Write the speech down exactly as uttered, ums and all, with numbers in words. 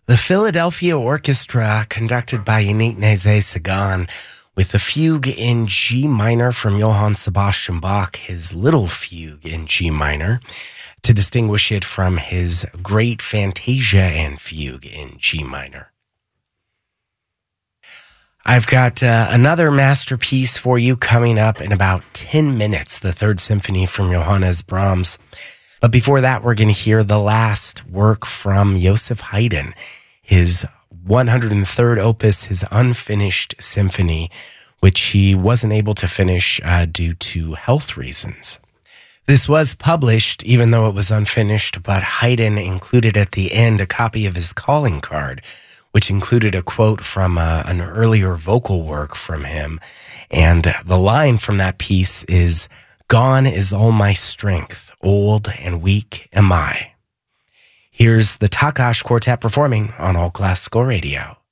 The Philadelphia Orchestra, conducted by Yannick Nézet-Séguin, with the fugue in G minor from Johann Sebastian Bach, his little fugue in G minor, to distinguish it from his great Fantasia and fugue in G minor. I've got uh, another masterpiece for you coming up in about ten minutes, the Third Symphony from Johannes Brahms. But before that, we're going to hear the last work from Joseph Haydn, his one hundred third opus, his unfinished symphony, which he wasn't able to finish uh, due to health reasons. This was published, even though it was unfinished, but Haydn included at the end a copy of his calling card, which included a quote from uh, an earlier vocal work from him. And the line from that piece is, "Gone is all my strength, old and weak am I." Here's the Taakash Quartet performing on All Classical Radio.